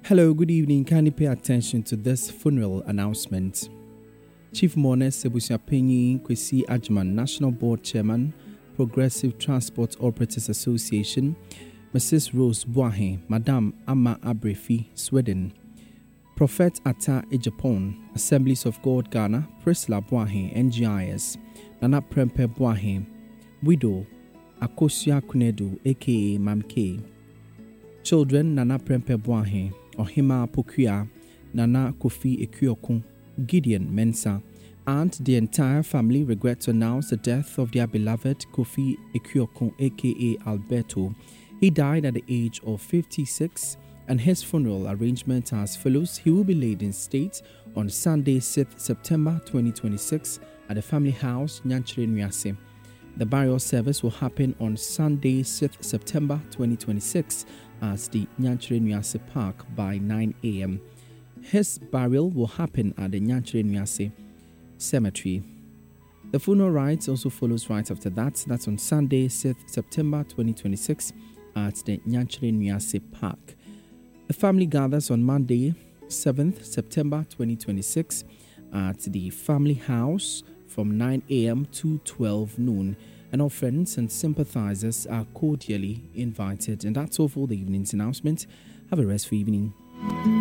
Hello, good evening. Kindly pay attention to this funeral announcement. Chief Mourner Sebusiapenyi Kwesi Ajman, National Board Chairman, Progressive Transport Operators Association, Mrs. Rose Boahe, Madame Amma Abrefi, Sweden, Prophet Atta Ejapon, Assemblies of God Ghana, Priscilla Boahe, NGIS, Nana Prempe Boahe, Widow Akosia Kunedu, aka Mam K. Children Nana Prempe Boahe, Ohima Pokuya, Nana Kofi Ekuokun, Gideon Mensah, and the entire family regret to announce the death of their beloved Kofi Ekuokun, aka Alberto. He died at the age of 56, and his funeral arrangement are as follows. He will be laid in state on Sunday, 6th September 2026 at the family house, Nyanchire Nwase. The burial service will happen on Sunday, 6th September 2026 at the Nyanchire Nwase Park by 9 a.m. His burial will happen at the Nyanchire Nwase Cemetery. The funeral rites also follows right after that. That's on Sunday, 6th September 2026 at the Nyanchire Nwase Park. The family gathers on Monday, 7th September 2026 at the family house from 9 a.m. to 12 noon. And all friends and sympathizers are cordially invited. And that's all for the evening's announcement. Have a restful evening.